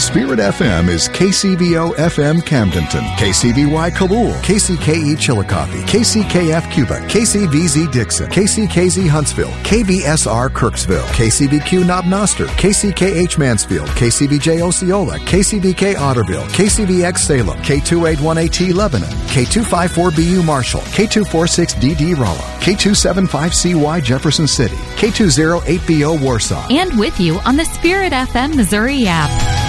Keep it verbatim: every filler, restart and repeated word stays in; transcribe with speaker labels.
Speaker 1: Spirit F M is K C V O F M Camdenton, K C V Y Kabul, K C K E Chillicothe, K C K F Cuba, K C V Z Dixon, K C K Z Huntsville, K V S R Kirksville, K C V Q Knob Noster, K C K H Mansfield, K C V J Osceola, K C V K Otterville, K C V X Salem, K two eighty-one A T Lebanon, K two fifty-four B U Marshall, K two forty-six D D Rolla, K two seventy-five C Y Jefferson City, K two oh eight B O Warsaw.
Speaker 2: And with you on the Spirit F M Missouri app.